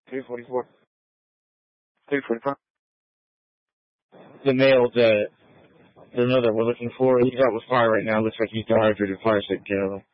344. 345. The male, the male that we're looking for, he's out with fire right now. Looks like he's dehydrated. Fire said kill him.